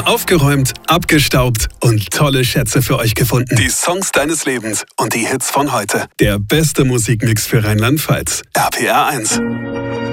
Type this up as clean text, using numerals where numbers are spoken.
Aufgeräumt, abgestaubt und tolle Schätze für euch gefunden. Die Songs deines Lebens und die Hits von heute. Der beste Musikmix für Rheinland-Pfalz. RPR 1.